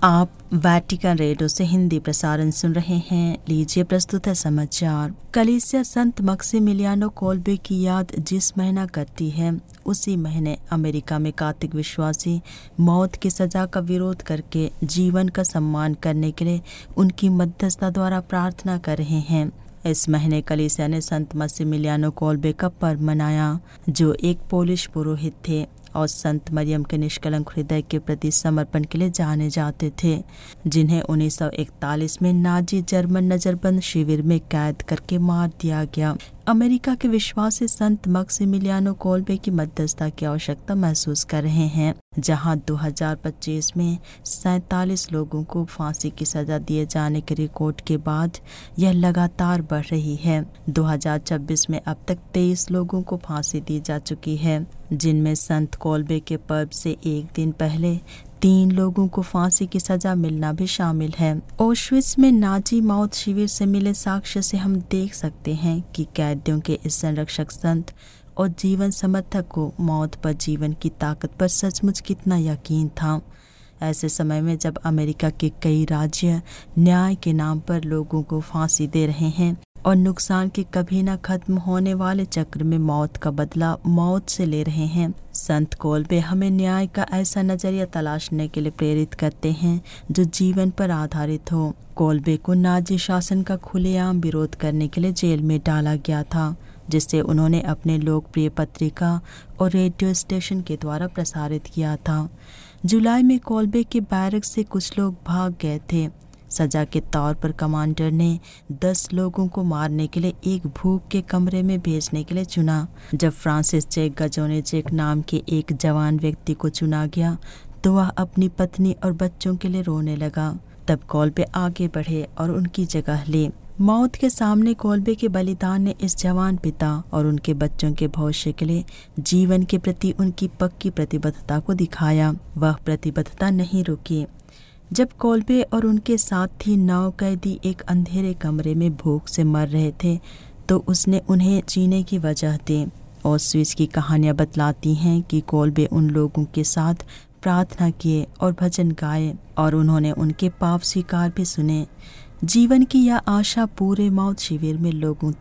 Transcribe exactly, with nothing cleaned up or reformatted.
आप Vatican radio से हिंदी प्रसारण सुन रहे हैं। लीजिए प्रस्तुत है समाचार। कलीसिया संत मक्सिमिलियानो कोल्बे की याद जिस महीना करती है, उसी महीने अमेरिका में कातिक विश्वासी मौत की सजा का विरोध करके जीवन का सम्मान करने के लिए उनकी मध्यस्थता द्वारा प्रार्थना कर रहे हैं। इस महीने कलीसिया ने संत मक्सिमिलियानो कोल्बे का पर्व मनाया, जो एक पोलिश पुरोहित थे और संत मरियम के निष्कलंक हृदय के प्रति समर्पण के लिए जाने जाते थे, जिन्हें उन्नीस सौ इकतालीस में नाजी जर्मन नजरबंद शिविर में कैद करके मार दिया गया। अमेरिका के विश्वासी संत मक्सिमिलियानो कोल्बे की मध्यस्थता की आवश्यकता महसूस कर रहे हैं, जहां दो हज़ार पच्चीस में सैंतालीस लोगों को फांसी की सजा दिए जाने के रिकॉर्ड के बाद यह लगातार बढ़ रही है। दो हज़ार छब्बीस में अब तक तेईस लोगों को फांसी दी जा चुकी है, जिनमें संत कोल्बे के पर्व से एक दिन पहले तीन लोगों को फांसी की सजा मिलना भी शामिल है। ऑश्विट्ज में नाजी मौत शिविर से मिले साक्ष्य से हम देख सकते हैं कि कैदियों के इस संरक्षक संत और जीवन समर्थक को मौत पर जीवन की ताकत पर सचमुच कितना यकीन था। ऐसे समय में जब अमेरिका के कई राज्य न्याय के नाम पर लोगों को फांसी दे रहे हैं और नुकसान के कभी न खत्म होने वाले चक्र में मौत का बदला मौत से ले रहे हैं, संत कोल्बे हमें न्याय का ऐसा नजरिया तलाशने के लिए प्रेरित करते हैं जो जीवन पर आधारित हो। कोल्बे को नाजी शासन का खुलेआम विरोध करने के लिए जेल में डाला गया था, जिसे उन्होंने अपने लोकप्रिय पत्रिका और रेडियो स्टेशन के द्वारा प्रसारित किया था। जुलाई में कोल्बे के बैरक से कुछ लोग भाग गए थे। सजा के तौर पर कमांडर ने दस लोगों को मारने के लिए एक भूख के कमरे में भेजने के लिए चुना। जब फ्रांसिस चेक गजोनेचेक नाम के एक जवान व्यक्ति को चुना गया, तो वह अपनी पत्नी और बच्चों के लिए रोने लगा। तब कोल्बे आगे बढ़े और उनकी जगह ले। मौत के सामने कोल्बे के बलिदान ने इस जवान पिता और उनके बच्चों के भविष्य के लिए जीवन के प्रति उनकी पक्की प्रतिबद्धता को दिखाया। वह प्रतिबद्धता नहीं रुकी। जब कोल्बे और उनके साथी नौ कैदी एक अंधेरे कमरे में भूख से मर रहे थे, तो उसने उन्हें जीने की वजह दी। ऑश्विट्ज की कहानियां बतलाती हैं कि कोल्बे उन लोगों के साथ प्रार्थना किए और भजन गाए, और उन्होंने उनके पाप स्वीकार भी सुने। जीवन की यह आशा पूरे मौत शिविर में लोगों